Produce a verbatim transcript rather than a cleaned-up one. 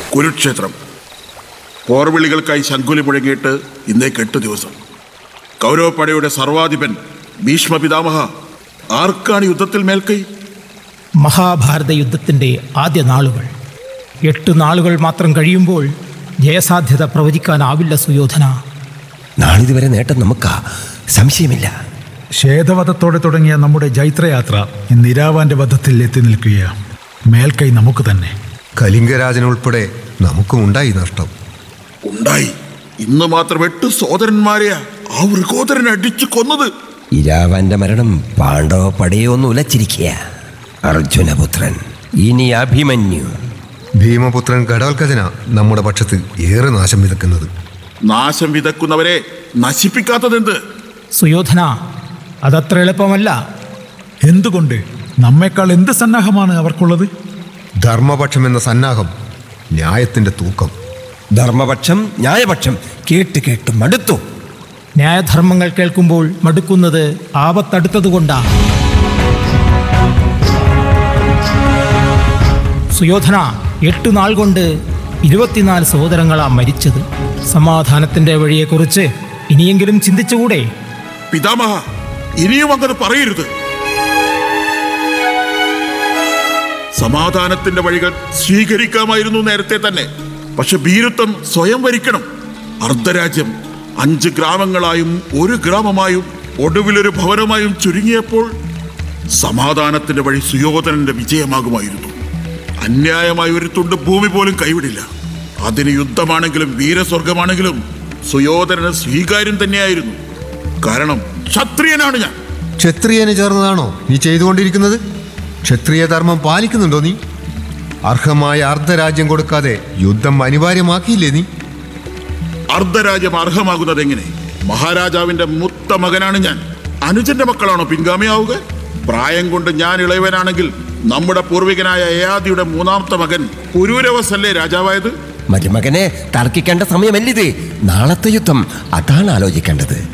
കുരുക്ഷേത്രം. പോർവിളികൾക്കായി ശംഖുലി മുഴങ്ങിയിട്ട് ഇന്നേക്ക് എട്ട് ദിവസം. കൗരവപ്പടയുടെ സർവാധിപൻ ഭീഷ്മ പിതാമഹ, ആർക്കാണ് യുദ്ധത്തിൽ മേൽക്കൈ? മഹാഭാരത യുദ്ധത്തിൻ്റെ ആദ്യ നാളുകൾ. എട്ട് നാളുകൾ മാത്രം കഴിയുമ്പോൾ ജയസാധ്യത പ്രവചിക്കാനാവില്ല സുയോധന. നാളിതുവരെ നേട്ടം നമുക്കാ, സംശയമില്ല. ശ്വേതവധത്തോടെ തുടങ്ങിയ നമ്മുടെ ജൈത്രയാത്ര ഇന്ന് ഇരാവാന്റെ വധത്തിൽ എത്തി നിൽക്കുകയാണ്. മേൽക്കൈ നമുക്ക് തന്നെ. കലിംഗരാജനുൾപ്പെടെ നമുക്കും ഉണ്ടായി നഷ്ടം. ഉണ്ടായി. ഇന്ന് മാത്രം എട്ട് സോദരന്മാരെയാ ആ വൃകോദരൻ അടിച്ചു കൊന്നത്. ഇരാവന്റെ മരണം പാണ്ഡവ പടയൊന്നും ഉലച്ചിരിക്കുക. അർജുനപുത്രൻ, ഇനി അഭിമന്യു. ഭീമപുത്രൻ ഘടോൽക്കജന നമ്മുടെ പക്ഷത്ത് ഏറെ നാശം വിതക്കുന്നത്. നാശം വിതക്കുന്നവരെ നശിപ്പിക്കാത്തതെന്ത്? സുയോധന, അതത്ര എളുപ്പമല്ല. എന്തുകൊണ്ട്? നമ്മെക്കാൾ എന്ത് സന്നാഹമാണ് അവർക്കുള്ളത്? ധർമ്മപക്ഷം എന്ന സന്നാഹം, ന്യായത്തിന്റെ തൂക്കം. ധർമ്മപക്ഷം, ന്യായപക്ഷം കേട്ട് കേട്ട് മടുത്തു. ന്യായധർമ്മങ്ങൾ കേൾക്കുമ്പോൾ മടുക്കുന്നത് ആപത്തടുത്തതുകൊണ്ടാണ്. സുയോധന, എട്ട് നാൾ കൊണ്ട് ഇരുപത്തിനാല് സഹോദരങ്ങളാ മരിച്ചത്. സമാധാനത്തിന്റെ വഴിയെക്കുറിച്ച് ഇനിയെങ്കിലും ചിന്തിച്ചുകൂടെ? പിതാമഹ, ഇനിയും അങ്ങനെ പറയരുത്. സമാധാനത്തിന്റെ വഴികൾ സ്വീകരിക്കാമായിരുന്നു നേരത്തെ തന്നെ. പക്ഷെ ഭീരുത്വം സ്വയം വരിക്കണം. അർദ്ധരാജ്യം അഞ്ച് ഗ്രാമങ്ങളായും ഒരു ഗ്രാമമായും ഒടുവിലൊരു ഭവനമായും ചുരുങ്ങിയപ്പോൾ സമാധാനത്തിന്റെ വഴി സുയോധനന്റെ വിജയമാകുമായിരുന്നു. അന്യായമായ ഒരു തുണ്ട് ഭൂമി പോലും കൈവിടില്ല. അതിന് യുദ്ധമാണെങ്കിലും വീരസ്വർഗമാണെങ്കിലും സുയോധനന് സ്വീകാര്യം തന്നെയായിരുന്നു. കാരണം ക്ഷത്രിയനാണ് ഞാൻ. ക്ഷത്രിയന് ചേർന്നതാണോ നീ ചെയ്തുകൊണ്ടിരിക്കുന്നത്? ക്ഷത്രിയ ധർമ്മം പാലിക്കുന്നുണ്ടോ നീ? അർഹമായ അർദ്ധരാജ്യം കൊടുക്കാതെ യുദ്ധം അനിവാര്യമാക്കിയില്ലേ നീ? അർദ്ധരാജ്യം അർഹമാകുന്നത് എങ്ങനെ? മഹാരാജാവിന്റെ മുത്ത മകനാണ് ഞാൻ. അനുജന്റെ മക്കളാണോ പിൻഗാമിയാവുക? പ്രായം കൊണ്ട് ഞാൻ ഇളയവനാണെങ്കിൽ നമ്മുടെ പൂർവികനായ യയാതിയുടെ മൂന്നാമത്തെ മകൻ പുരൂരവസല്ലേ രാജാവായത്? മരുമകനെ തർക്കിക്കേണ്ട സമയമല്ലിത്. നാളത്തെ യുദ്ധം അതാണ് ആലോചിക്കേണ്ടത്.